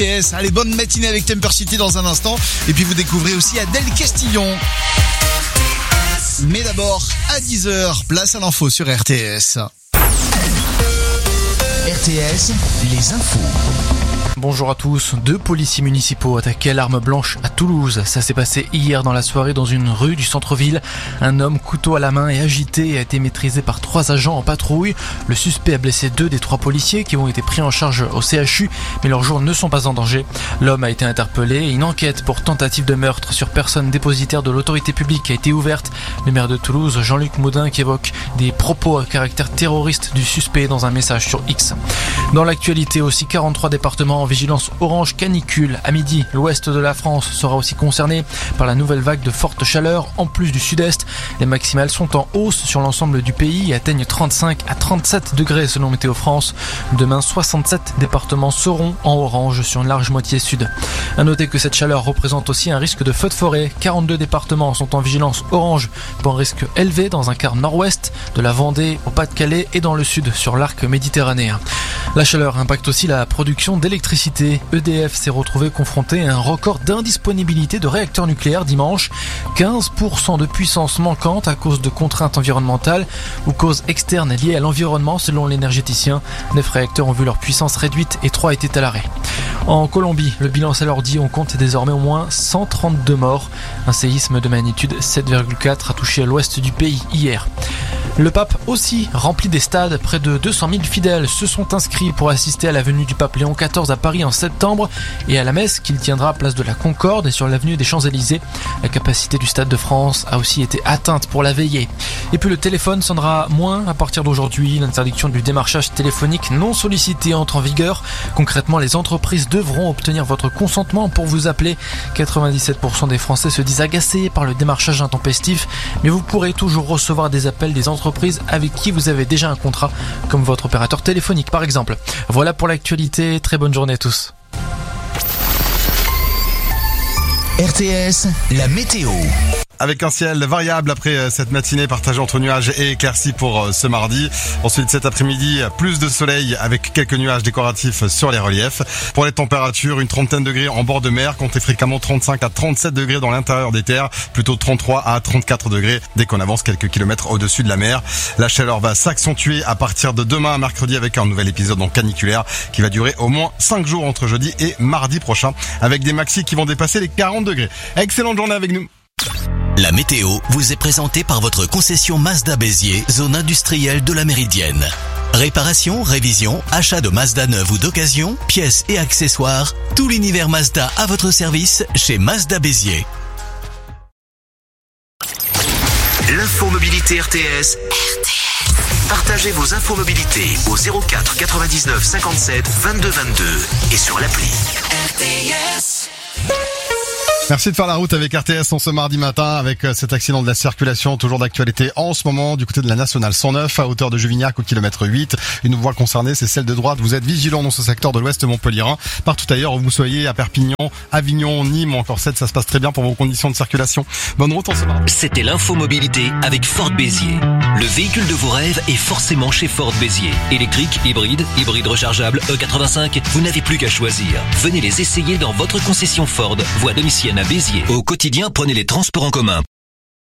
RTS. Allez, bonne matinée avec Temper City dans un instant. Et puis vous découvrez aussi Adèle Castillon. Mais d'abord, à 10h, place à l'info sur RTS. RTS, les infos. Bonjour à tous. 2 policiers municipaux attaqués à l'arme blanche à Toulouse. Ça s'est passé hier dans la soirée dans une rue du centre-ville. Un homme couteau à la main et agité et a été maîtrisé par 3 agents en patrouille. Le suspect a blessé 2 des 3 policiers qui ont été pris en charge au CHU, mais leurs jours ne sont pas en danger. L'homme a été interpellé et une enquête pour tentative de meurtre sur personne dépositaire de l'autorité publique a été ouverte. Le maire de Toulouse, Jean-Luc Moudin, qui évoque des propos à caractère terroriste du suspect dans un message sur X. Dans l'actualité aussi, 43 départements en vigilance orange canicule. À midi, l'ouest de la France sera aussi concerné par la nouvelle vague de forte chaleur en plus du sud-est. Les maximales sont en hausse sur l'ensemble du pays et atteignent 35 à 37 degrés selon Météo France. Demain, 67 départements seront en orange sur une large moitié sud. À noter que cette chaleur représente aussi un risque de feu de forêt. 42 départements sont en vigilance orange pour un risque élevé dans un quart nord-ouest, de la Vendée au Pas-de-Calais et dans le sud sur l'arc méditerranéen. La chaleur impacte aussi la production d'électricité. EDF s'est retrouvé confronté à un record d'indisponibilité de réacteurs nucléaires dimanche. 15% de puissance manquante à cause de contraintes environnementales ou causes externes liées à l'environnement selon l'énergéticien. 9 réacteurs ont vu leur puissance réduite et 3 étaient à l'arrêt. En Colombie, le bilan s'alourdit, on compte désormais au moins 132 morts. Un séisme de magnitude 7,4 a touché l'ouest du pays hier. Le pape aussi remplit des stades. Près de 200 000 fidèles se sont inscrits pour assister à la venue du pape Léon XIV à Paris en septembre et à la messe qu'il tiendra place de la Concorde et sur l'avenue des Champs-Élysées. La capacité du Stade de France a aussi été atteinte pour la veillée. Et puis le téléphone sonnera moins à partir d'aujourd'hui. L'interdiction du démarchage téléphonique non sollicité entre en vigueur. Concrètement, les entreprises devront obtenir votre consentement pour vous appeler. 97% des Français se disent agacés par le démarchage intempestif, mais vous pourrez toujours recevoir des appels des entreprises avec qui vous avez déjà un contrat, comme votre opérateur téléphonique par exemple. Voilà pour l'actualité, très bonne journée à tous. RTS, la météo. Avec un ciel variable après cette matinée partagée entre nuages et éclaircies pour ce mardi. Ensuite, cet après-midi, plus de soleil avec quelques nuages décoratifs sur les reliefs. Pour les températures, une trentaine de degrés en bord de mer, comptez fréquemment 35 à 37 degrés dans l'intérieur des terres, plutôt 33 à 34 degrés dès qu'on avance quelques kilomètres au-dessus de la mer. La chaleur va s'accentuer à partir de demain à mercredi avec un nouvel épisode donc caniculaire qui va durer au moins 5 jours entre jeudi et mardi prochain avec des maxis qui vont dépasser les 40 degrés. Excellente journée avec nous. La météo vous est présentée par votre concession Mazda Béziers, zone industrielle de la Méridienne. Réparation, révision, achat de Mazda neuve ou d'occasion, pièces et accessoires, tout l'univers Mazda à votre service chez Mazda Béziers. L'infomobilité RTS. Partagez vos infomobilités au 04 99 57 22 22 et sur l'appli. RTS. Merci de faire la route avec RTS en ce mardi matin avec cet accident de la circulation toujours d'actualité en ce moment du côté de la Nationale 109 à hauteur de Juvignac au kilomètre 8. Une voie concernée, c'est celle de droite. Vous êtes vigilants dans ce secteur de l'ouest montpelliérain. Partout ailleurs où vous soyez, à Perpignan, Avignon, Nîmes ou encore Sète, ça se passe très bien pour vos conditions de circulation. Bonne route en ce mardi. C'était l'infomobilité avec Ford Béziers. Le véhicule de vos rêves est forcément chez Ford Béziers. Électrique, hybride rechargeable, E85, vous n'avez plus qu'à choisir. Venez les essayer dans votre concession Ford, voie domicienne à Béziers. Au quotidien, prenez les transports en commun.